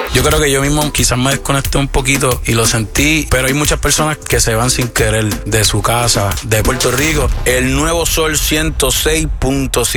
Yo creo que yo mismo quizás me desconecté un poquito y lo sentí, pero hay muchas personas que se van sin querer de su casa, de Puerto Rico. El Nuevo Sol 106.7